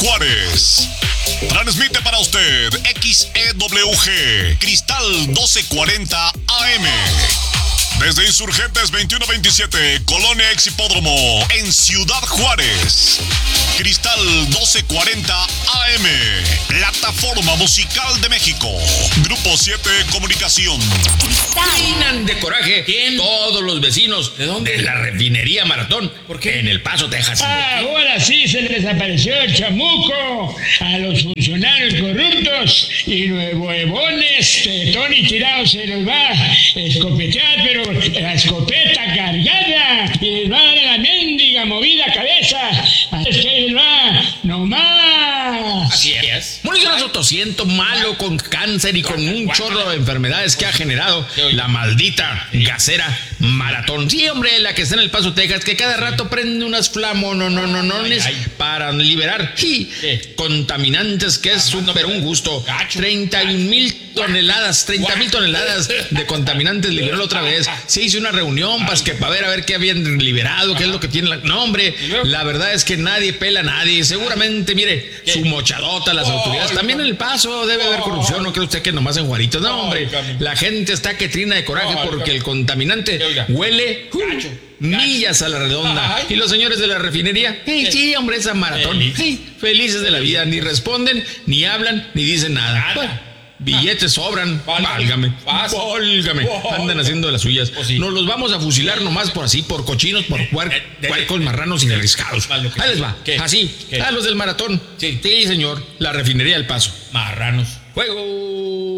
Juárez. Transmite para usted XEWG, Cristal 1240 AM. Desde Insurgentes 2127, Colonia Ex Hipódromo, en Ciudad Juárez. Cristal 1240 AM, Plataforma Musical de México. Grupo 7 Comunicación. Llenan de coraje. ¿Quién? Todos los vecinos. ¿De dónde? De la refinería Maratón. ¿Por qué? En El Paso, Texas. Ahora sí se les apareció el chamuco a los funcionarios corruptos y huevones, tetón y tirado se los va a escopetear, pero la escopeta cargada y les va a dar la mendiga movida cabeza. Es que les va, no más. Así es. Monitorazo tosiento, malo, con cáncer y con un chorro de enfermedades que ha generado la maldita gasera Maratón. Sí, hombre, la que está en El Paso, Texas, que cada rato prende unas flamonononones para liberar contaminantes, que es súper un gusto. 31,000 toneladas, 30,000 toneladas de contaminantes liberó la otra vez. Se hizo una reunión para ver qué habían liberado, qué es lo que tiene. No, hombre, la verdad es que nadie pela a nadie. Seguramente, mire, su mochadota, las autoridades. También en El Paso debe haber corrupción. ¿No cree usted que nomás en Juaritos? No, hombre, la gente está que trina de coraje porque el contaminante huele millas a la redonda. Y los señores de la refinería, sí, hombre, esa Maratón, felices de la vida. Ni responden, ni hablan, ni dicen nada. Bueno, billetes sobran, válgame, andan haciendo las suyas. Nos los vamos a fusilar nomás por así, por cochinos, por puercos, marranos y arriscados. Ahí les va, así, a los del Maratón. Sí, señor, la refinería del Paso. Marranos. Juego.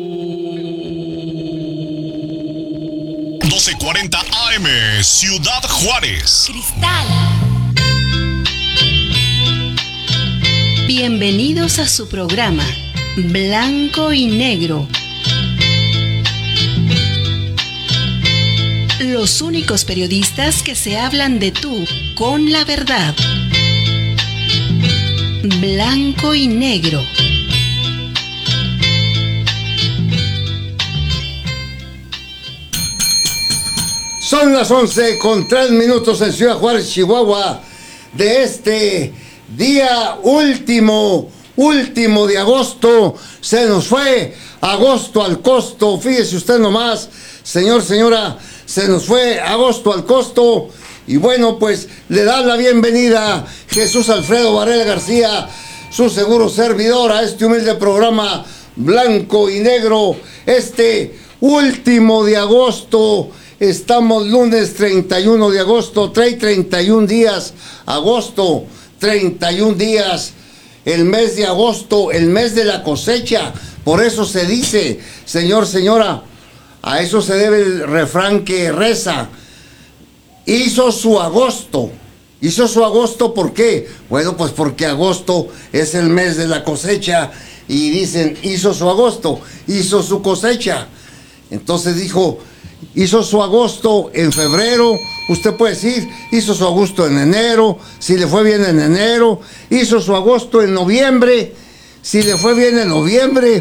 1240 AM, Ciudad Juárez. Cristal. Bienvenidos a su programa Blanco y Negro. Los únicos periodistas que se hablan de tú con la verdad. Blanco y Negro. Son las 11:03 en Ciudad Juárez, Chihuahua, de este día último de agosto. Se nos fue agosto al costo. Fíjese usted nomás, señora, se nos fue agosto al costo. Y bueno, pues le da la bienvenida Jesús Alfredo Varela García, su seguro servidor, a este humilde programa Blanco y Negro. Este último de agosto. Estamos lunes 31 de agosto, trae 31 días, agosto, 31 días, el mes de agosto, el mes de la cosecha. Por eso se dice, señora, a eso se debe el refrán que reza, hizo su agosto. ¿Por qué? Bueno, pues porque agosto es el mes de la cosecha y dicen, hizo su agosto, hizo su cosecha. Entonces dijo, hizo su agosto en febrero, usted puede decir, hizo su agosto en enero, si le fue bien en enero, hizo su agosto en noviembre, si le fue bien en noviembre,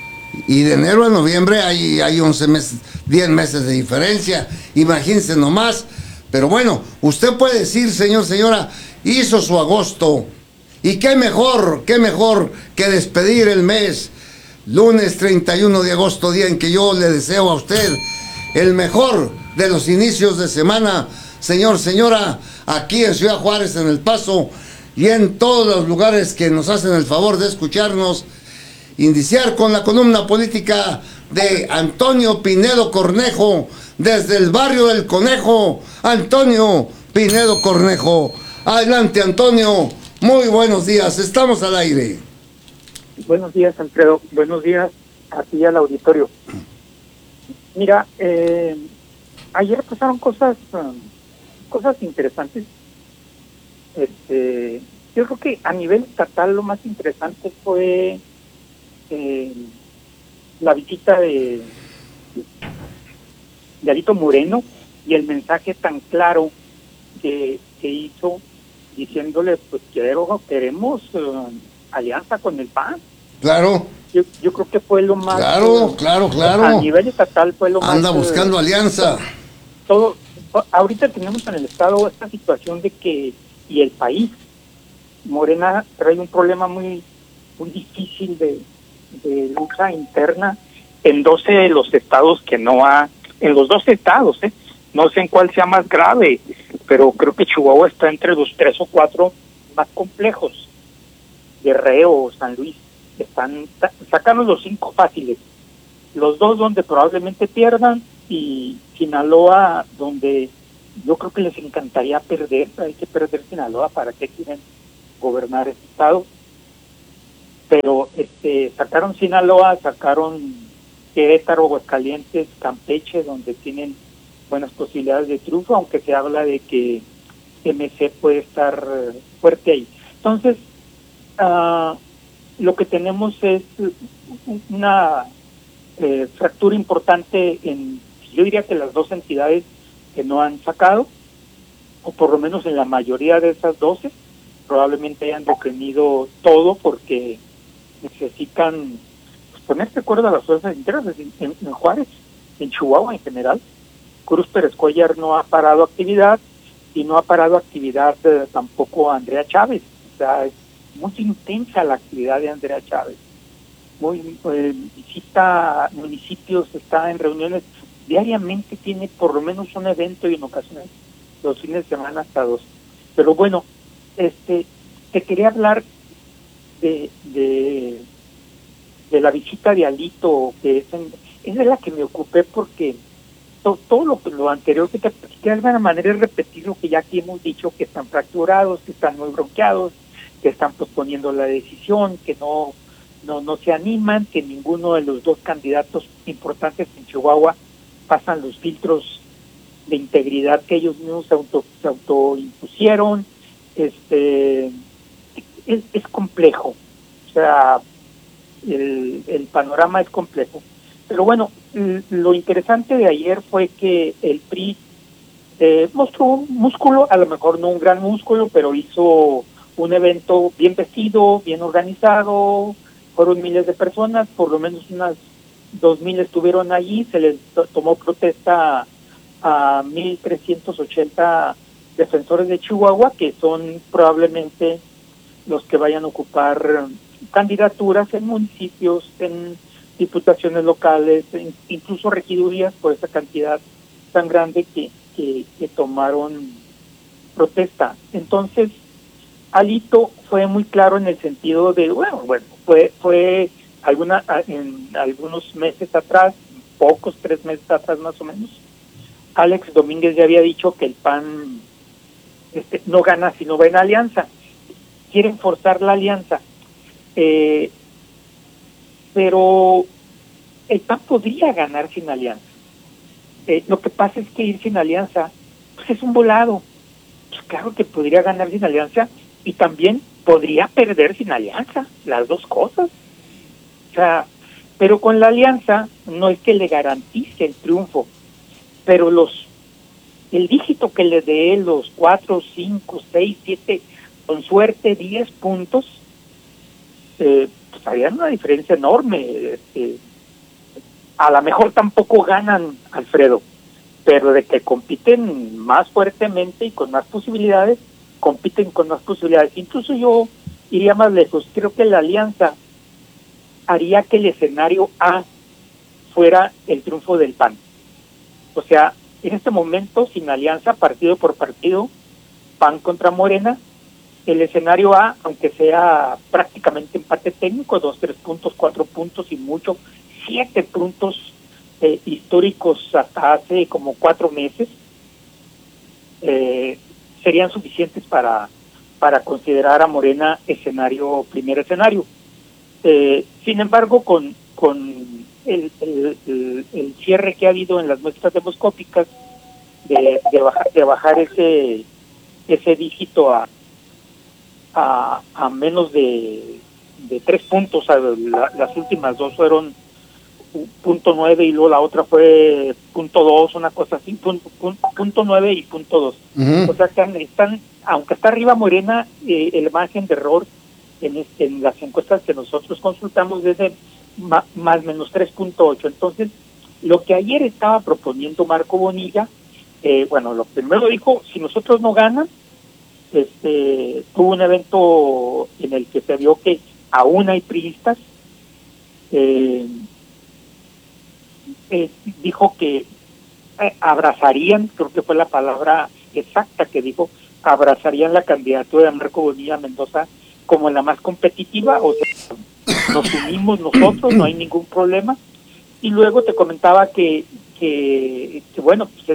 y de enero a noviembre hay 11 meses, 10 meses de diferencia, imagínense nomás. Pero bueno, usted puede decir, señora, hizo su agosto, y qué mejor que despedir el mes, lunes 31 de agosto, día en que yo le deseo a usted el mejor de los inicios de semana, señora, aquí en Ciudad Juárez, en El Paso, y en todos los lugares que nos hacen el favor de escucharnos. Iniciar con la columna política de Antonio Pinedo Cornejo, desde el barrio del Conejo. Antonio Pinedo Cornejo. Adelante, Antonio. Muy buenos días, estamos al aire. Buenos días, Alfredo. Buenos días aquí al auditorio. Mira, ayer pasaron cosas interesantes. Yo creo que a nivel estatal lo más interesante fue la visita de Alito Moreno y el mensaje tan claro que hizo diciéndole, pues queremos alianza con el PAN. Claro. Yo creo que fue lo más... Claro. A nivel estatal fue lo más... Anda buscando alianza. Todo. Ahorita tenemos en el Estado esta situación de que, y el país, Morena trae un problema muy difícil de lucha interna en 12 de los estados en los 12 estados, no sé en cuál sea más grave, pero creo que Chihuahua está entre los 3 o 4 más complejos. Guerrero, San Luis, sacaron los 5 fáciles, los 2 donde probablemente pierdan, y Sinaloa, donde yo creo que les encantaría perder. Hay que perder Sinaloa, ¿para qué quieren gobernar ese estado? Pero sacaron Sinaloa, sacaron Querétaro, Aguascalientes, Campeche, donde tienen buenas posibilidades de triunfo, aunque se habla de que MC puede estar fuerte ahí. Entonces, lo que tenemos es una fractura importante yo diría que las 2 entidades que no han sacado, o por lo menos en la mayoría de esas 12, probablemente hayan detenido todo porque necesitan ponerse de acuerdo a las fuerzas internas en Juárez, en Chihuahua en general. Cruz Pérez Cuellar no ha parado actividad, y no ha parado actividad tampoco Andrea Chávez. O sea, es muy intensa la actividad de Andrea Chávez. Visita municipios, está en reuniones diariamente, tiene por lo menos un evento, y en ocasiones los fines de semana hasta 2. Pero bueno, te quería hablar de la visita de Alito, que es de la que me ocupé, porque todo lo anterior que te platiqué de alguna manera es repetir lo que ya aquí hemos dicho, que están fracturados, que están muy bronqueados, que están posponiendo la decisión, que no se animan, que ninguno de los 2 candidatos importantes en Chihuahua pasan los filtros de integridad que ellos mismos se autoimpusieron. Es complejo, o sea, el panorama es complejo. Pero bueno, lo interesante de ayer fue que el PRI mostró un músculo, a lo mejor no un gran músculo, pero hizo un evento bien vestido, bien organizado. Fueron miles de personas, por lo menos unas 2,000 estuvieron allí. Se les tomó protesta a 1,380 defensores de Chihuahua, que son probablemente los que vayan a ocupar candidaturas en municipios, en diputaciones locales, incluso regidurías, por esa cantidad tan grande que tomaron protesta. Entonces, Alito fue muy claro en el sentido de, fue en algunos meses atrás, 3 meses atrás más o menos, Alex Domínguez ya había dicho que el PAN no gana si no va en alianza. Quieren forzar la alianza. Pero el PAN podría ganar sin alianza. Lo que pasa es que ir sin alianza pues es un volado. Pues claro que podría ganar sin alianza, y también podría perder sin alianza, las 2 cosas. O sea, pero con la alianza no es que le garantice el triunfo, pero el dígito que le dé, los 4, 5, 6, 7, con suerte 10 puntos, pues había una diferencia enorme. A lo mejor tampoco ganan, Alfredo, pero de que compiten más fuertemente y con más posibilidades, compiten con más posibilidades. Incluso yo iría más lejos. Creo que la alianza haría que el escenario A fuera el triunfo del PAN. O sea, en este momento, sin alianza, partido por partido, PAN contra Morena, el escenario A, aunque sea prácticamente empate técnico, 2, 3 puntos, 4 puntos y mucho, 7 puntos históricos hasta hace como 4 meses, serían suficientes para considerar a Morena primer escenario. Sin embargo, con el cierre que ha habido en las muestras demoscópicas de bajar ese dígito a menos de 3 puntos, las últimas 2 fueron 0.9 y luego la otra fue 0.2, una cosa así, 0.9 y 0.2. O sea que aunque está arriba Morena, el margen de error en las encuestas que nosotros consultamos es de más menos 3.8. Entonces, lo que ayer estaba proponiendo Marco Bonilla, lo primero dijo, si nosotros no ganan, tuvo un evento en el que se vio que aún hay priistas. Dijo que abrazarían, creo que fue la palabra exacta que dijo, abrazarían la candidatura de Marco Bonilla Mendoza como la más competitiva, o sea, nos unimos nosotros, no hay ningún problema. Y luego te comentaba que bueno, pues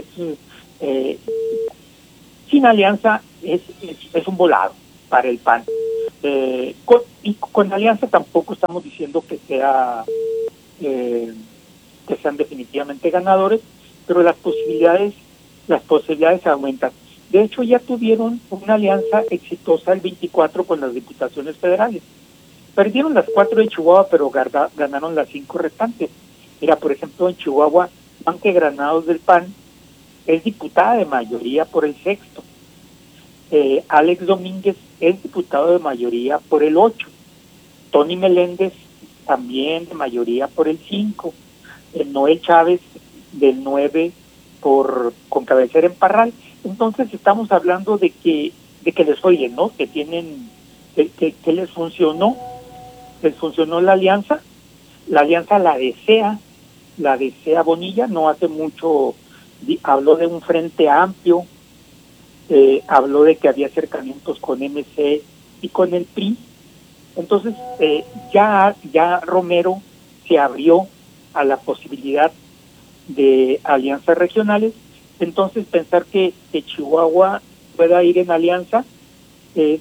sin alianza es un volado para el PAN. Con alianza tampoco estamos diciendo que sean definitivamente ganadores, pero las posibilidades aumentan. De hecho, ya tuvieron una alianza exitosa el 24 con las diputaciones federales. Perdieron las 4 de Chihuahua, pero ganaron las 5 restantes. Mira, por ejemplo, en Chihuahua, Blanca Granados del PAN es diputada de mayoría por el 6. Alex Domínguez es diputado de mayoría por el 8. Tony Meléndez también de mayoría por el 5. Noel Chávez del 9 con cabecera en Parral. Entonces estamos hablando de que les oyen, ¿no? Que tienen, que les funcionó la alianza. La alianza la desea Bonilla. No hace mucho habló de un frente amplio, habló de que había acercamientos con MC y con el PRI. Entonces ya Romero se abrió a la posibilidad de alianzas regionales. Entonces pensar que Chihuahua pueda ir en alianza es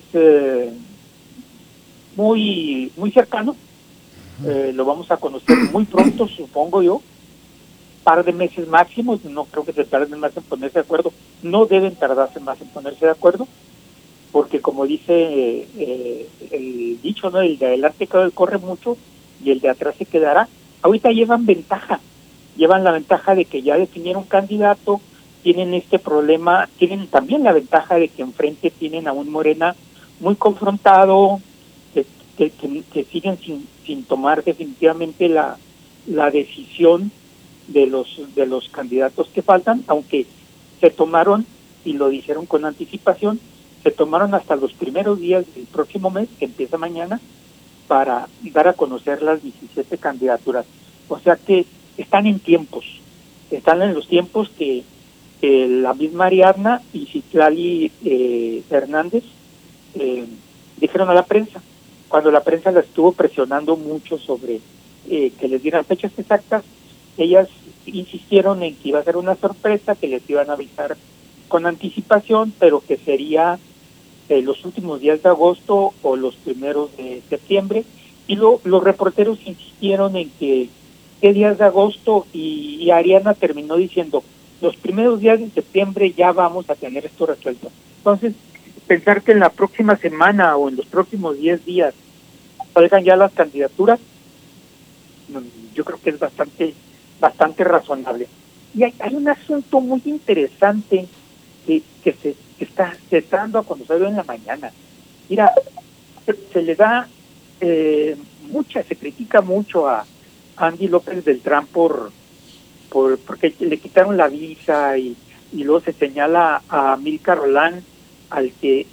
muy cercano. Lo vamos a conocer muy pronto, supongo yo, par de meses máximo. No creo que se tarden más en ponerse de acuerdo, no deben tardarse más en ponerse de acuerdo, porque como dice el dicho, ¿no? El de adelante corre mucho y el de atrás se quedará. Ahorita llevan la ventaja de que ya definieron candidato, tienen este problema, tienen también la ventaja de que enfrente tienen a un Morena muy confrontado, que siguen sin tomar definitivamente la decisión de los candidatos que faltan, aunque se tomaron, y lo dijeron con anticipación, se tomaron hasta los primeros días del próximo mes, que empieza mañana, para dar a conocer las 17 candidaturas. O sea que están en los tiempos que la misma Ariadna y Citlali Hernández dijeron a la prensa, cuando la prensa la estuvo presionando mucho sobre que les dieran fechas exactas. Ellas insistieron en que iba a ser una sorpresa, que les iban a avisar con anticipación, pero que sería los últimos días de agosto o los primeros de septiembre. Y los reporteros insistieron en que días de agosto, y Ariana terminó diciendo, los primeros días de septiembre ya vamos a tener esto resuelto. Entonces, pensar que en la próxima semana o en los próximos 10 días salgan ya las candidaturas, yo creo que es bastante razonable. Y hay un asunto muy interesante que se está dando a conocer en la mañana. Mira, se le da se critica mucho a Andy López Beltrán porque le quitaron la visa, y luego se señala a Amílcar Rolán, al que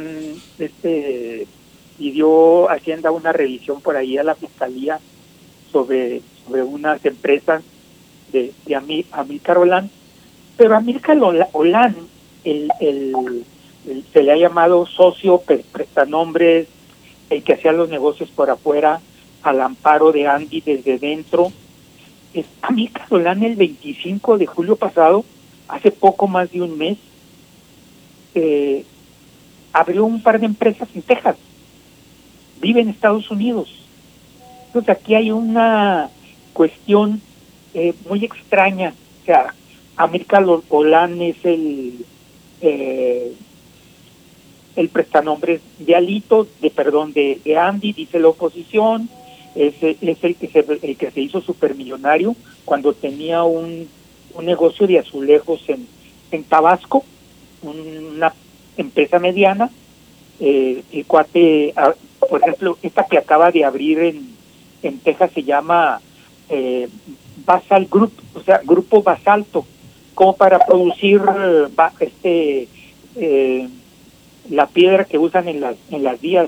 pidió Hacienda una revisión por ahí a la Fiscalía sobre unas empresas de Amílcar Rolán. Pero Amílcar Rolán, se le ha llamado socio, prestanombres, el que hacía los negocios por afuera, al amparo de Andy desde dentro. Amílcar Rolán, el 25 de julio pasado, hace poco más de un mes, abrió un par de empresas en Texas. Vive en Estados Unidos. Entonces aquí hay una cuestión muy extraña. O sea, Amílcar Rolán es el prestanombres de Alito, de Andy, dice la oposición. Es el que se hizo supermillonario cuando tenía un negocio de azulejos en Tabasco, una empresa mediana. El cuate, por ejemplo, esta que acaba de abrir en Texas se llama Basalt Group, o sea, Grupo Basalto, como para producir la piedra que usan en las vías,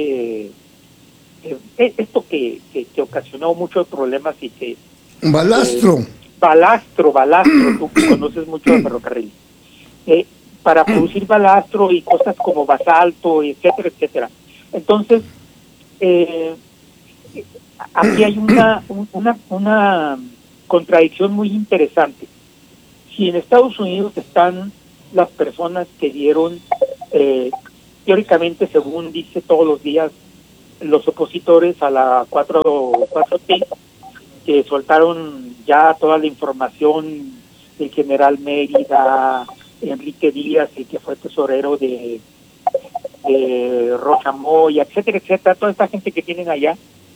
esto que ocasionó muchos problemas y que Balastro. balastro, tú conoces mucho de ferrocarril, para producir balastro y cosas como basalto, etcétera, etcétera. Entonces, aquí hay una contradicción muy interesante. Si en Estados Unidos están las personas que dieron, teóricamente, según dice todos los días los opositores a la 4T, que soltaron ya toda la información del general Mérida, Enrique Díaz, el que fue tesorero de Rocha Moya, etcétera, etcétera, toda esta gente que tienen allá,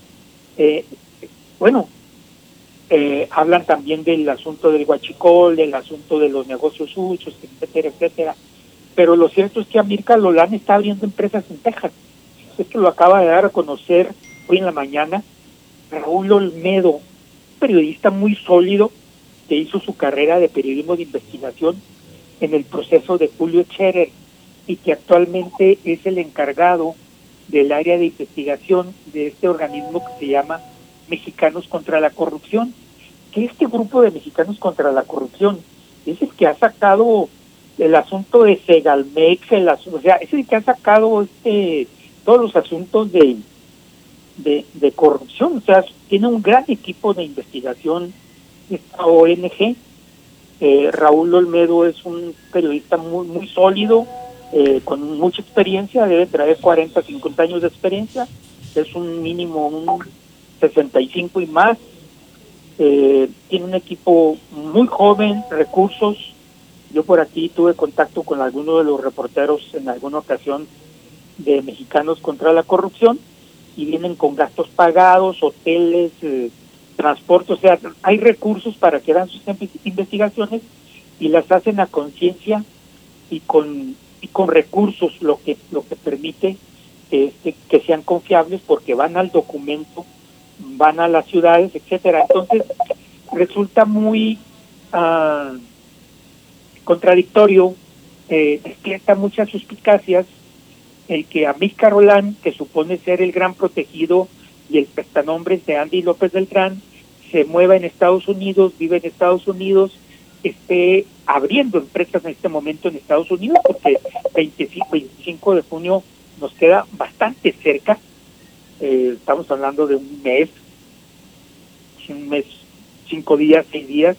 hablan también del asunto del huachicol, del asunto de los negocios sucios, etcétera, etcétera. Pero lo cierto es que Amílcar Lolán está abriendo empresas en Texas. Esto lo acaba de dar a conocer hoy en la mañana Raúl Olmedo, periodista muy sólido que hizo su carrera de periodismo de investigación en el proceso de Julio Scherer y que actualmente es el encargado del área de investigación de este organismo que se llama Mexicanos contra la Corrupción. Que este grupo de Mexicanos contra la Corrupción es el que ha sacado el asunto de Segalmex, o sea, es el que ha sacado todos los asuntos de corrupción. O sea, tiene un gran equipo de investigación esta ONG. Raúl Olmedo es un periodista muy, muy sólido, con mucha experiencia, debe traer 40, 50 años de experiencia, es un mínimo un 65 y más. Tiene un equipo muy joven, recursos. Yo por aquí tuve contacto con algunos de los reporteros en alguna ocasión de Mexicanos contra la Corrupción y vienen con gastos pagados, hoteles, transporte, o sea, hay recursos para que hagan sus investigaciones y las hacen a conciencia y con recursos, lo que permite que sean confiables porque van al documento, van a las ciudades, etcétera. Entonces resulta muy contradictorio, despierta muchas suspicacias el que Amílcar Lolán, que supone ser el gran protegido y el prestanombres de Andy López Beltrán, se mueva en Estados Unidos, vive en Estados Unidos, esté abriendo empresas en este momento en Estados Unidos, porque 25 de junio nos queda bastante cerca. Estamos hablando de un mes, 5 días, 6 días,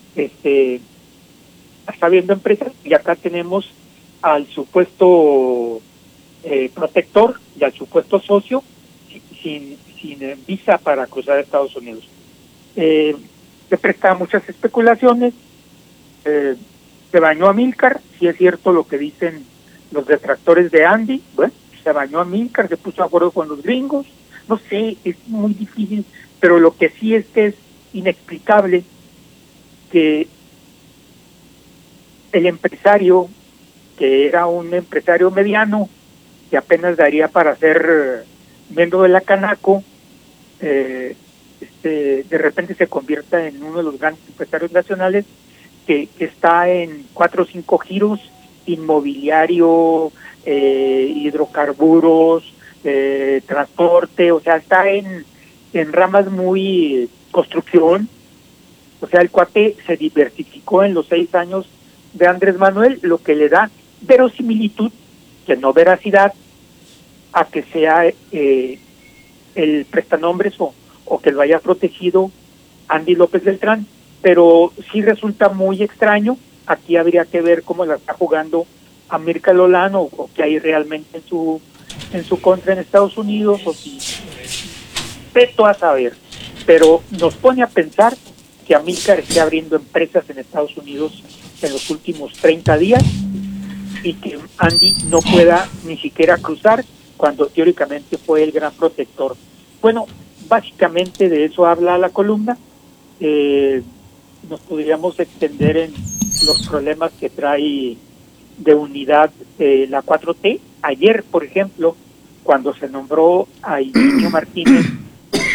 está abriendo empresas y acá tenemos al supuesto protector y al supuesto socio sin visa para cruzar a Estados Unidos. Se presta a muchas especulaciones. Se bañó Amílcar, si es cierto lo que dicen los detractores de Andy. Bueno, se bañó Amílcar, se puso de acuerdo con los gringos, no sé, es muy difícil, pero lo que sí es que es inexplicable que el empresario, que era un empresario mediano, que apenas daría para ser miembro de la Canaco, de repente se convierta en uno de los grandes empresarios nacionales que está en 4 o 5 giros: inmobiliario, hidrocarburos, transporte, o sea, está en ramas muy construcción. O sea, el cuate se diversificó en los 6 años de Andrés Manuel, lo que le da verosimilitud, que no veracidad, a que sea el prestanombres o que lo haya protegido Andy López Beltrán. Pero sí resulta muy extraño. Aquí habría que ver cómo la está jugando Amílcar Lolán o que hay realmente en su contra en Estados Unidos, o si veto a saber. Pero nos pone a pensar que Amílcar esté abriendo empresas en Estados Unidos en los últimos 30 días y que Andy no pueda ni siquiera cruzar cuando teóricamente fue el gran protector. Bueno, básicamente de eso habla la columna. Nos podríamos extender en los problemas que trae de unidad la 4T. Ayer, por ejemplo, cuando se nombró a Higinio Martínez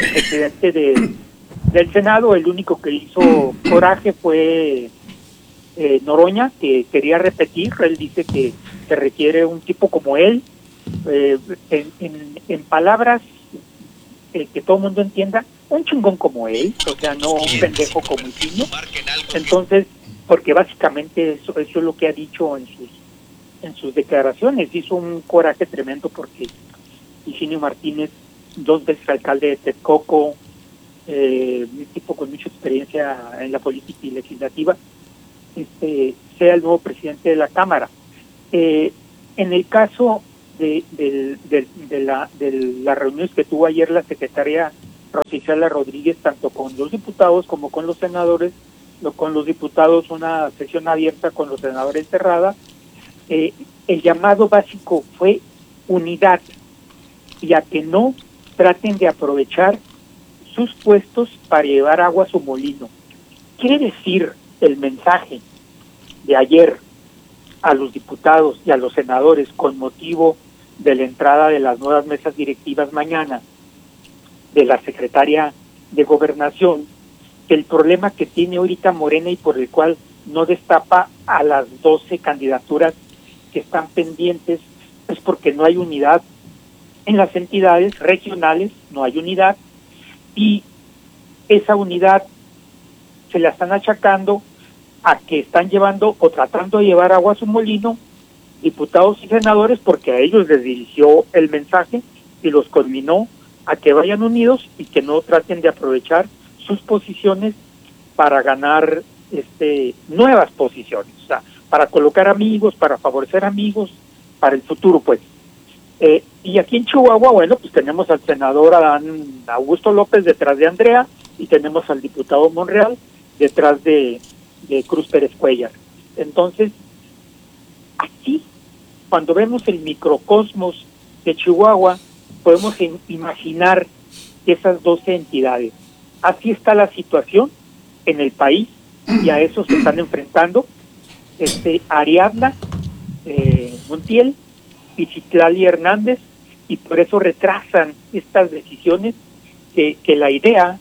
presidente del Senado, el único que hizo coraje fue Noroña, que quería repetir. Él dice que se requiere un tipo como él, en palabras que todo el mundo entienda, un chingón como él, o sea, no un pendejo como Higinio. Entonces, porque básicamente eso es lo que ha dicho en sus declaraciones. Hizo un coraje tremendo porque Higinio Martínez, 2 veces alcalde de Texcoco, un tipo con mucha experiencia en la política y legislativa, sea el nuevo presidente de la Cámara. En el caso de las reuniones que tuvo ayer la secretaria Rosicela Rodríguez, tanto con los diputados como con los senadores, con los diputados una sesión abierta, con los senadores cerrada, el llamado básico fue unidad y a que no traten de aprovechar sus puestos para llevar agua a su molino. Quiere decir el mensaje de ayer a los diputados y a los senadores con motivo de la entrada de las nuevas mesas directivas mañana de la secretaria de Gobernación, que el problema que tiene ahorita Morena y por el cual no destapa a las 12 candidaturas que están pendientes es porque no hay unidad en las entidades regionales, no hay unidad, y esa unidad se la están achacando a que están llevando o tratando de llevar agua a su molino diputados y senadores, porque a ellos les dirigió el mensaje y los conminó a que vayan unidos y que no traten de aprovechar sus posiciones para ganar nuevas posiciones, o sea, para colocar amigos, para favorecer amigos, para el futuro, pues. Y aquí en Chihuahua, bueno, pues tenemos al senador Adán Augusto López detrás de Andrea y tenemos al diputado Monreal detrás de Cruz Pérez Cuéllar. Entonces, así, cuando vemos el microcosmos de Chihuahua, podemos imaginar esas 12 entidades. Así está la situación en el país y a eso se están enfrentando Ariadna Montiel y Citlali Hernández, y por eso retrasan estas decisiones que la idea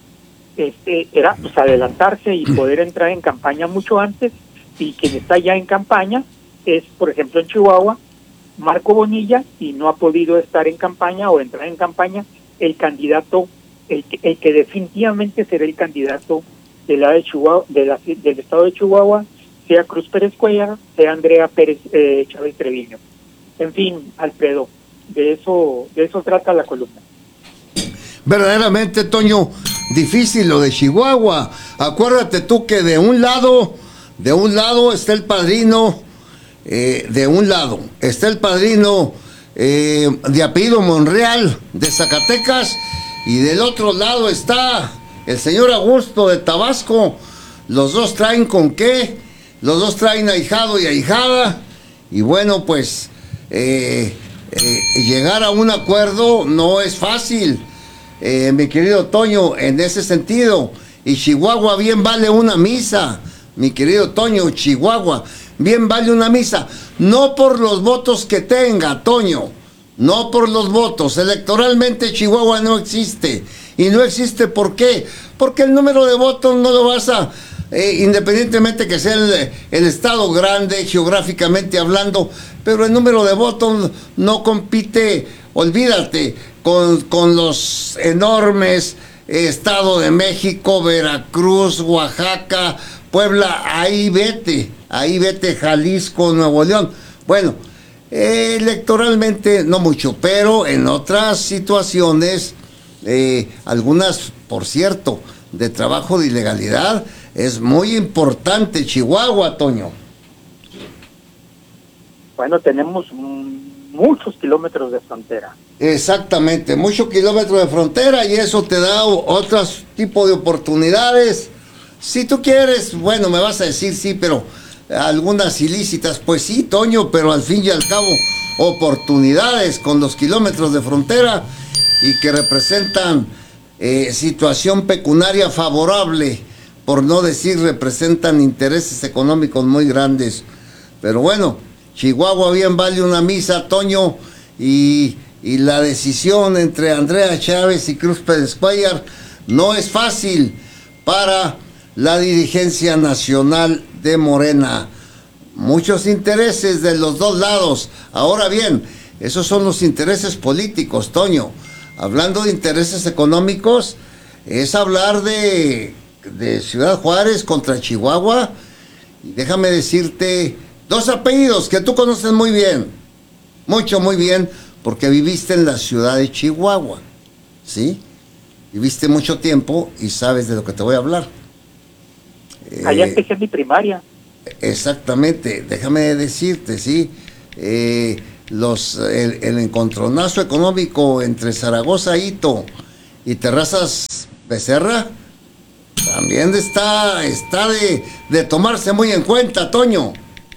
era pues adelantarse y poder entrar en campaña mucho antes, y quien está ya en campaña es, por ejemplo, en Chihuahua, Marco Bonilla, y no ha podido estar en campaña o entrar en campaña el candidato, el que definitivamente será el candidato de la de Chihuahua, del estado de Chihuahua, sea Cruz Pérez Cuéllar, sea Andrea Pérez Chávez Treviño. En fin, Alfredo, de eso trata la columna. Verdaderamente, Toño, difícil lo de Chihuahua. Acuérdate tú que de un lado está el padrino, de apellido Monreal, de Zacatecas, y del otro lado está el señor Augusto de Tabasco. Los dos traen con qué, los dos traen ahijado y ahijada, y bueno, pues llegar a un acuerdo no es fácil, mi querido Toño, en ese sentido. Y Chihuahua bien vale una misa, mi querido Toño. Chihuahua bien vale una misa, no por los votos que tenga, Toño, no por los votos. Electoralmente Chihuahua no existe, y no existe, ¿por qué? Porque el número de votos no lo vas a independientemente que sea el estado grande geográficamente hablando, pero el número de votos no compite, olvídate, con los enormes Estado de México, Veracruz, Oaxaca, Puebla, ahí vete, Jalisco, Nuevo León. Bueno, electoralmente no mucho, pero en otras situaciones, algunas, por cierto, de trabajo de ilegalidad, es muy importante Chihuahua, Toño. Bueno, tenemos muchos kilómetros de frontera. Exactamente, muchos kilómetros de frontera, y eso te da otros tipos de oportunidades. Si tú quieres, bueno, me vas a decir sí, pero algunas ilícitas, pues sí, Toño, pero al fin y al cabo, oportunidades con los kilómetros de frontera, y que representan situación pecuniaria favorable, por no decir representan intereses económicos muy grandes. Pero bueno, Chihuahua bien vale una misa, Toño, y la decisión entre Andrea Chávez y Cruz Pérez Cuéllar no es fácil para la dirigencia nacional de Morena. Muchos intereses de los dos lados. Ahora bien, esos son los intereses políticos, Toño. Hablando de intereses económicos, es hablar de Ciudad Juárez contra Chihuahua. Y déjame decirte dos apellidos que tú conoces muy bien, muy bien, porque viviste en la ciudad de Chihuahua, ¿sí? Viviste mucho tiempo y sabes de lo que te voy a hablar. Allá empecé mi primaria. Exactamente, déjame decirte, ¿sí? El encontronazo económico entre Zaragoza Hito y Terrazas Becerra también está de tomarse muy en cuenta, Toño.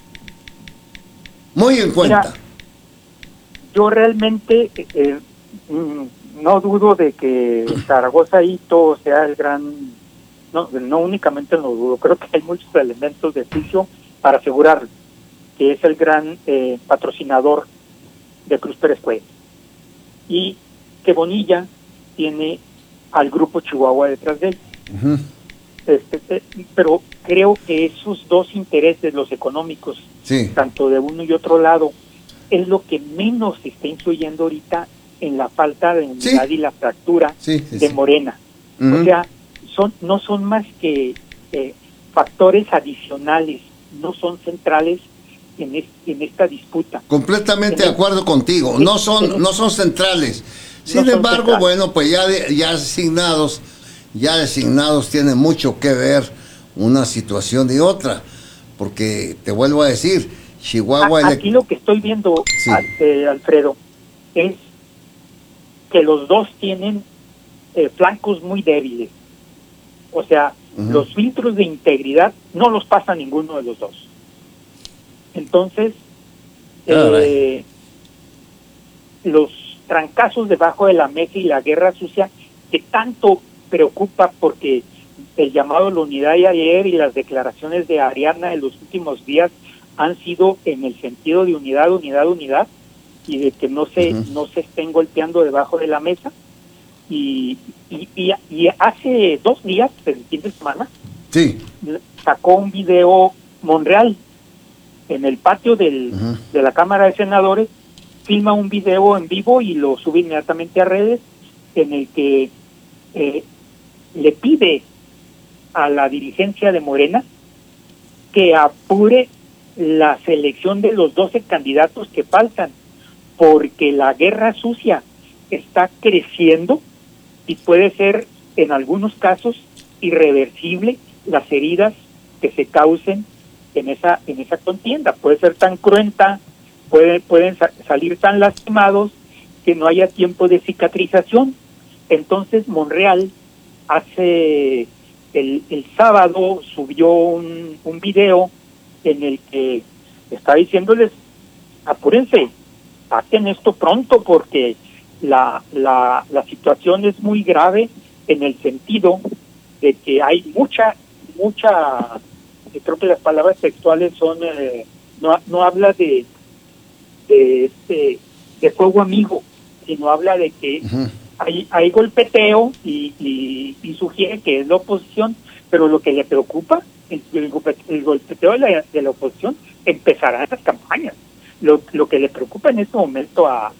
Muy en cuenta. Mira, yo realmente no dudo de que Zaragoza Hito sea el gran... No únicamente lo dudo, creo que hay muchos elementos de juicio para asegurar que es el gran patrocinador de Cruz Pérez Cuellar. Y que Bonilla tiene al grupo Chihuahua detrás de él. Uh-huh. Pero creo que esos dos intereses, los económicos, sí, tanto de uno y otro lado, es lo que menos está influyendo ahorita en la falta de unidad, sí, y la fractura, sí, de Morena. Uh-huh. O sea, no son más que factores adicionales, no son centrales en esta disputa. Completamente de acuerdo contigo, no son centrales. Sin embargo, bueno, pues ya designados tiene mucho que ver una situación y otra, porque te vuelvo a decir, Chihuahua... Aquí lo que estoy viendo, sí, Alfredo, es que los dos tienen flancos muy débiles. O sea, uh-huh, los filtros de integridad no los pasa ninguno de los dos. Entonces, los trancazos debajo de la mesa y la guerra sucia que tanto preocupa, porque el llamado a la unidad de ayer y las declaraciones de Ariadna en los últimos días han sido en el sentido de unidad, y de que no se estén golpeando debajo de la mesa. Y hace 2 días, el fin de semana, sí, sacó un video Monreal en el patio de la Cámara de Senadores, filma un video en vivo y lo sube inmediatamente a redes, en el que le pide a la dirigencia de Morena que apure la selección de los 12 candidatos que faltan, porque la guerra sucia está creciendo y puede ser, en algunos casos, irreversible las heridas que se causen en esa contienda. Puede ser tan cruenta, pueden salir tan lastimados que no haya tiempo de cicatrización. Entonces Monreal hace el sábado subió un video en el que está diciéndoles: apúrense, saquen esto pronto, porque la situación es muy grave, en el sentido de que hay mucha, creo que las palabras textuales son, no habla de fuego amigo, sino habla de que hay golpeteo y sugiere que es la oposición, pero lo que le preocupa, el golpeteo de la oposición empezará en las campañas. Lo que le preocupa en este momento a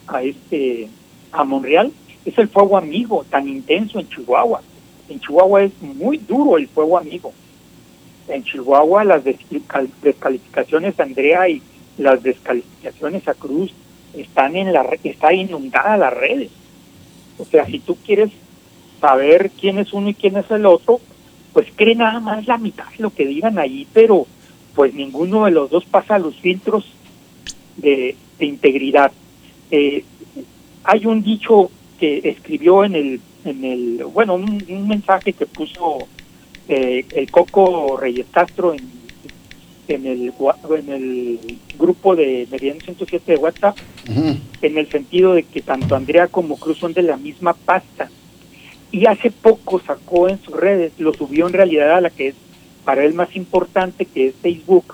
Monreal es el fuego amigo tan intenso en Chihuahua. En Chihuahua es muy duro el fuego amigo. En Chihuahua las descalificaciones a Andrea y las descalificaciones a Cruz está inundada las redes. O sea, si tú quieres saber quién es uno y quién es el otro, pues cree nada más la mitad de lo que digan ahí, pero pues ninguno de los dos pasa los filtros de integridad. Hay un dicho que escribió un mensaje que puso el Coco Reyes Castro en el grupo de Meridiano 107 de WhatsApp, en el sentido de que tanto Andrea como Cruz son de la misma pasta. Y hace poco sacó en sus redes, lo subió en realidad a la que es para él más importante, que es Facebook,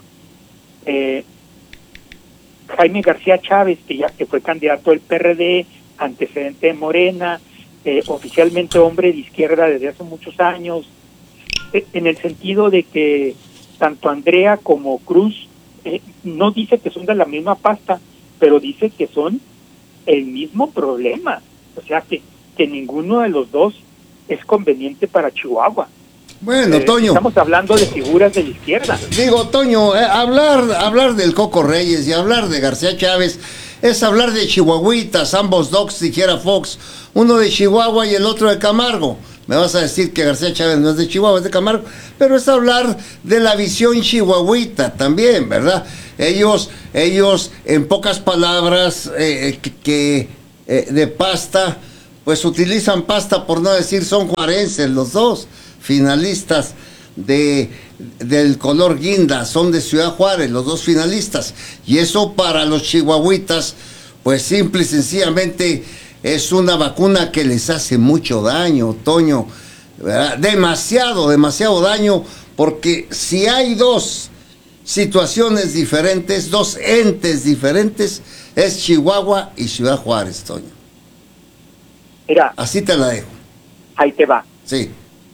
Jaime García Chávez, que fue candidato del PRD, antecedente de Morena, oficialmente hombre de izquierda desde hace muchos años, en el sentido de que tanto Andrea como Cruz no dice que son de la misma pasta, pero dice que son el mismo problema. O sea, que ninguno de los dos es conveniente para Chihuahua. Bueno, Toño. Estamos hablando de figuras de la izquierda. Digo, Toño, hablar del Coco Reyes y hablar de García Chávez es hablar de chihuahuitas, ambos docs, dijera Fox, uno de Chihuahua y el otro de Camargo. Me vas a decir que García Chávez no es de Chihuahua, es de Camargo, pero es hablar de la visión chihuahuita también, ¿verdad? Ellos en pocas palabras, de pasta, pues utilizan pasta, por no decir son juarenses los dos, finalistas del color guinda, son de Ciudad Juárez, los dos finalistas, y eso para los chihuahuitas, pues simple y sencillamente es una vacuna que les hace mucho daño, Toño, ¿verdad? Demasiado daño, porque si hay dos situaciones diferentes, dos entes diferentes, es Chihuahua y Ciudad Juárez, Toño. Mira, así te la dejo. Ahí te va. Sí.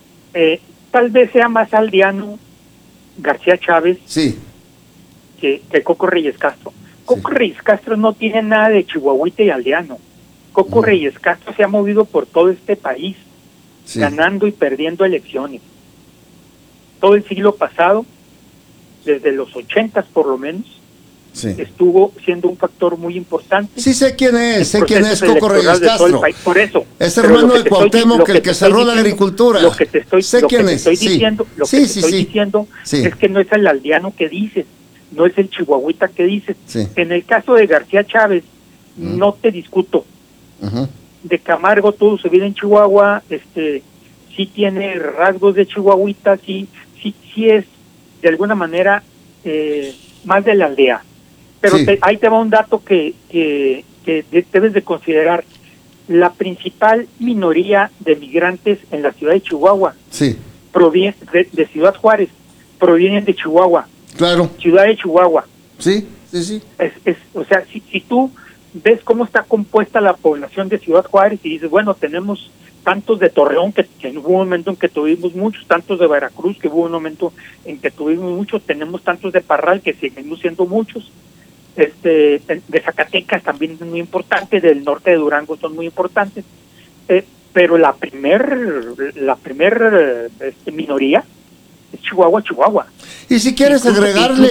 Tal vez sea más aldeano García Chávez, sí, que Coco Reyes Castro. Coco Reyes Castro no tiene nada de chihuahuita y aldeano. Coco Reyes Castro se ha movido por todo este país, ganando y perdiendo elecciones. Todo el siglo pasado, desde los 80 por lo menos, estuvo siendo un factor muy importante. Sí, sé quién es Coco Reyes Castro. Por eso. Es hermano de Cuauhtémoc, el que cerró la agricultura. Lo que te estoy diciendo Sí. es que no es el aldeano que dices, no es el chihuahuita que dices. Sí. En el caso de García Chávez, no te discuto. De Camargo tuvo su vida en Chihuahua, sí tiene rasgos de chihuahuita, sí es de alguna manera más de la aldea. Pero ahí te va un dato que debes de considerar. La principal minoría de migrantes en la ciudad de Chihuahua proviene de Ciudad Juárez, provienen de Chihuahua. Claro. Ciudad de Chihuahua. Sí. O sea, si tú ves cómo está compuesta la población de Ciudad Juárez y dices, bueno, tenemos tantos de Torreón, que hubo un momento en que tuvimos muchos, tantos de Veracruz, que hubo un momento en que tuvimos muchos, tenemos tantos de Parral, que seguimos siendo muchos, de Zacatecas también es muy importante, del norte de Durango son muy importantes, pero la primer minoría es Chihuahua. Y si quieres agregarle,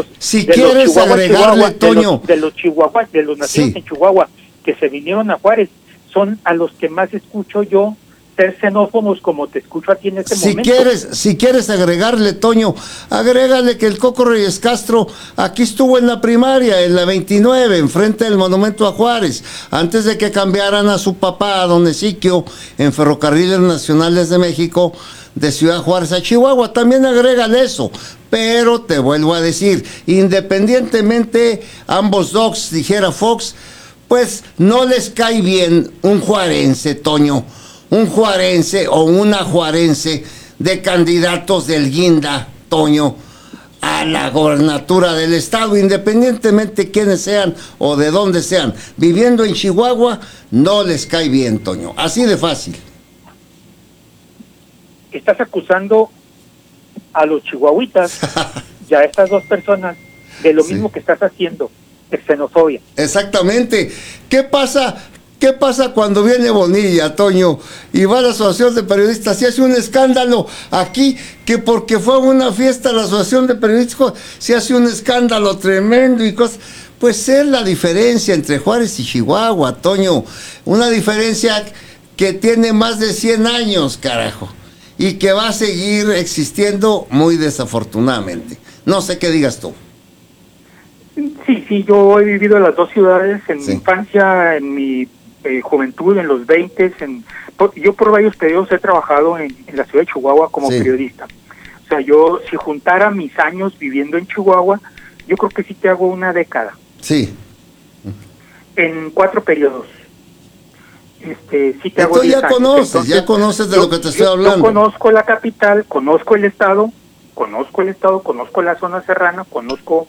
Toño, de los nacidos en Chihuahua, que se vinieron a Juárez, son a los que más escucho yo ser xenófobos, como te escucho a ti en este momento. Si quieres agregarle, Toño, agrégale que el Coco Reyes Castro aquí estuvo en la primaria, en la 29, enfrente del Monumento a Juárez, antes de que cambiaran a su papá, a don Ezequiel, en Ferrocarriles Nacionales de México, de Ciudad Juárez a Chihuahua. También agrégale eso. Pero te vuelvo a decir, independientemente, ambos docs, dijera Fox, pues no les cae bien un juarense, Toño, un juarense o una juarense de candidatos del guinda, Toño, a la gobernatura del estado, independientemente quiénes sean o de dónde sean, viviendo en Chihuahua, no les cae bien, Toño, así de fácil. Estás acusando a los chihuahuitas y a estas dos personas de lo mismo que estás haciendo, de xenofobia. Exactamente. ¿Qué pasa cuando viene Bonilla, Toño, y va a la Asociación de Periodistas y hace un escándalo aquí, que porque fue a una fiesta a la Asociación de Periodistas se hace un escándalo tremendo y cosas? Pues es la diferencia entre Juárez y Chihuahua, Toño, una diferencia que tiene más de 100 años, carajo, y que va a seguir existiendo muy desafortunadamente. No sé qué digas tú. Sí, yo he vivido en las dos ciudades, en mi infancia, en mi juventud, en los 20, yo por varios periodos he trabajado en la ciudad de Chihuahua como periodista. O sea, yo si juntara mis años viviendo en Chihuahua, yo creo que sí te hago una década. Sí. En 4 periodos. Sí te hago. Tú ya conoces, entonces, ya conoces de lo que te estoy hablando. Yo conozco la capital, conozco el estado, conozco la zona serrana, conozco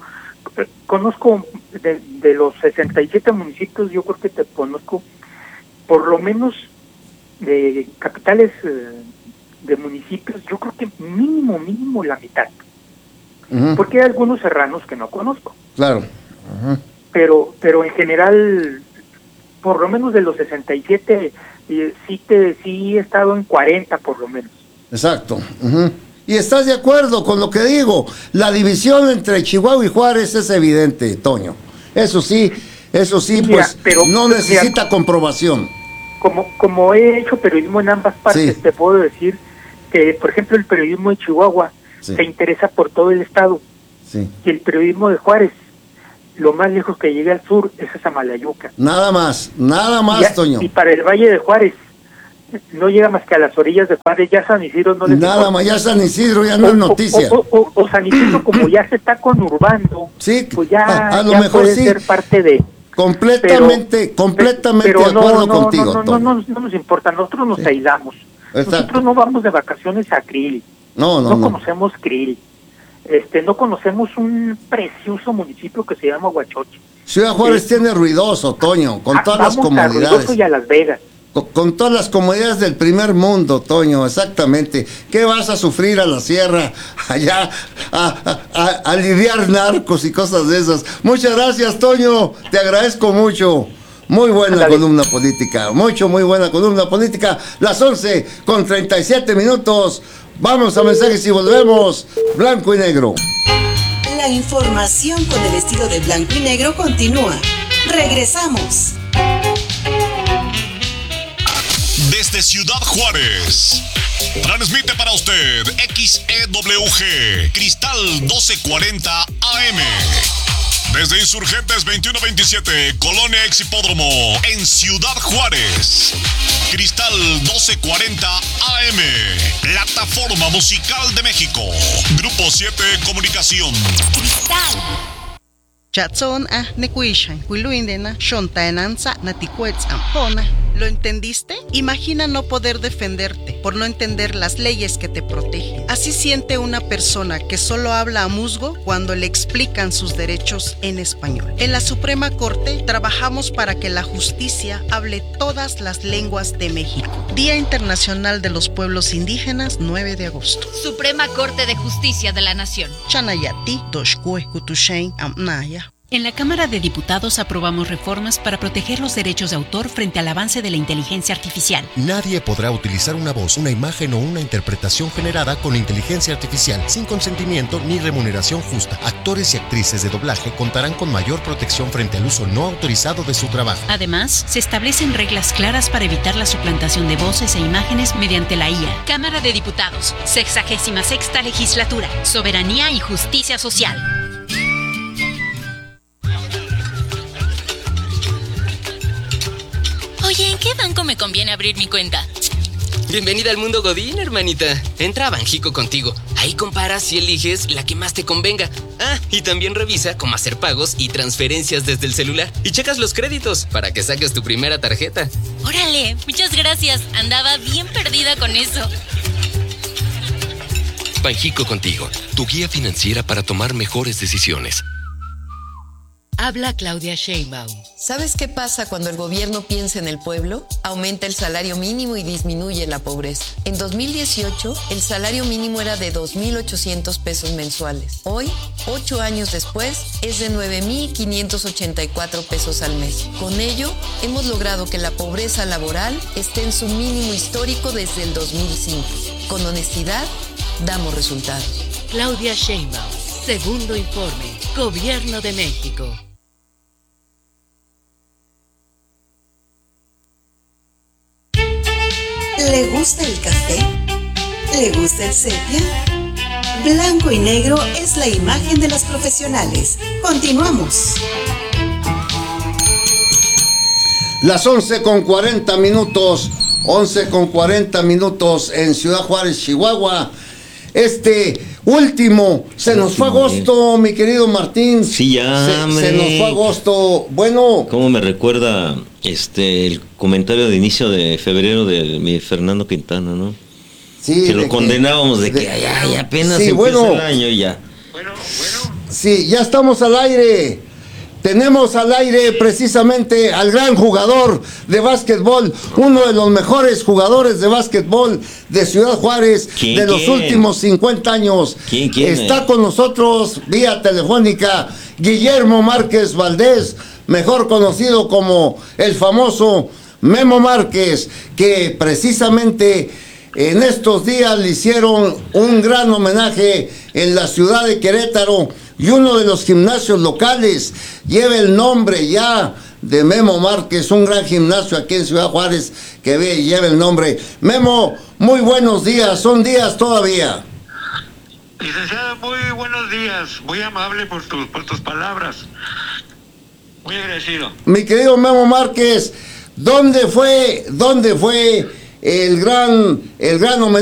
de los 67 municipios, yo creo que te conozco por lo menos de capitales de municipios, yo creo que mínimo la mitad. Porque hay algunos serranos que no conozco. Claro. Pero en general, por lo menos de los 67, sí he estado en 40 por lo menos. Exacto. Y estás de acuerdo con lo que digo. La división entre Chihuahua y Juárez es evidente, Toño. Eso sí, Mira, pues pero, no necesita comprobación. Como he hecho periodismo en ambas partes, Sí. te puedo decir que, por ejemplo, el periodismo de Chihuahua se interesa por todo el estado. Sí. Y el periodismo de Juárez, lo más lejos que llega al sur es a Samalayuca. Nada más, Toño. Y para el Valle de Juárez, no llega más que a las orillas de Juárez, ya San Isidro no les Nada importa. más, ya San Isidro ya no es noticia. O San Isidro, como ya se está conurbando, Sí, pues ya, a lo ya mejor puede sí. ser parte de... Completamente de acuerdo contigo, no nos importa, nosotros nos aislamos. Exacto. Nosotros no vamos de vacaciones a Krill. No. Conocemos Krill. No conocemos un precioso municipio que se llama Huachoche. Ciudad Juárez tiene ruidoso, Toño, con todas las Vamos a comodidades. Ruidoso y a Las Vegas. Con todas las comodidades del primer mundo, Toño, exactamente. ¿Qué vas a sufrir a la sierra, allá, a lidiar narcos y cosas de esas? Muchas gracias, Toño, te agradezco mucho. Muy buena columna política, muy buena columna política. Las 11:37. Vamos a mensajes y volvemos. Blanco y negro. La información con el estilo de blanco y negro continúa. Regresamos. Desde Ciudad Juárez, transmite para usted XEWG Cristal 1240 AM. Desde Insurgentes 2127, Colonia Exhipódromo, en Ciudad Juárez. Cristal 1240 AM, plataforma musical de México. Grupo 7 Comunicación. Cristal. Chatson nekuishan, huiluindena, shontaenanza, naticuetz ampona. ¿Lo entendiste? Imagina no poder defenderte por no entender las leyes que te protegen. Así siente una persona que solo habla a musgo cuando le explican sus derechos en español. En la Suprema Corte trabajamos para que la justicia hable todas las lenguas de México. Día Internacional de los Pueblos Indígenas, 9 de agosto. Suprema Corte de Justicia de la Nación. Chanayati, Doshkue, Kutushain, Amnaya. En la Cámara de Diputados aprobamos reformas para proteger los derechos de autor frente al avance de la inteligencia artificial. Nadie podrá utilizar una voz, una imagen o una interpretación generada con inteligencia artificial sin consentimiento ni remuneración justa. Actores y actrices de doblaje contarán con mayor protección frente al uso no autorizado de su trabajo. Además, se establecen reglas claras para evitar la suplantación de voces e imágenes mediante la IA. Cámara de Diputados, 66ª Legislatura, Soberanía y Justicia Social. Oye, ¿en qué banco me conviene abrir mi cuenta? Bienvenida al mundo Godín, hermanita. Entra a Banjico contigo. Ahí comparas y eliges la que más te convenga. Y también revisa cómo hacer pagos y transferencias desde el celular. Y checas los créditos para que saques tu primera tarjeta. Órale, muchas gracias. Andaba bien perdida con eso. Banjico contigo, tu guía financiera para tomar mejores decisiones. Habla Claudia Sheinbaum. ¿Sabes qué pasa cuando el gobierno piensa en el pueblo? Aumenta el salario mínimo y disminuye la pobreza. En 2018, el salario mínimo era de 2,800 pesos mensuales. Hoy, 8 años después, es de 9,584 pesos al mes. Con ello, hemos logrado que la pobreza laboral esté en su mínimo histórico desde el 2005. Con honestidad, damos resultados. Claudia Sheinbaum, segundo informe, Gobierno de México. ¿Le gusta el café? ¿Le gusta el sepia? Blanco y negro es la imagen de los profesionales. Continuamos. Las 11:40. 11:40 en Ciudad Juárez, Chihuahua. Se nos fue agosto, mi querido Martín. Sí, ya, se nos fue agosto. Bueno. ¿Cómo me recuerda el comentario de inicio de febrero de mi Fernando Quintana, ¿no? Sí. Que lo condenábamos de que apenas empieza el año y ya. Sí, ya estamos al aire. Tenemos al aire precisamente al gran jugador de básquetbol, uno de los mejores jugadores de básquetbol de Ciudad Juárez de los últimos 50 años. ¿Quién? Está con nosotros vía telefónica Guillermo Márquez Valdés, mejor conocido como el famoso Memo Márquez, que precisamente en estos días le hicieron un gran homenaje en la ciudad de Querétaro, y uno de los gimnasios locales lleva el nombre ya de Memo Márquez, un gran gimnasio aquí en Ciudad Juárez que lleva el nombre. Memo, muy buenos días, son días todavía. Licenciado, muy buenos días, muy amable por tus palabras, muy agradecido. Mi querido Memo Márquez, ¿dónde fue el gran homenaje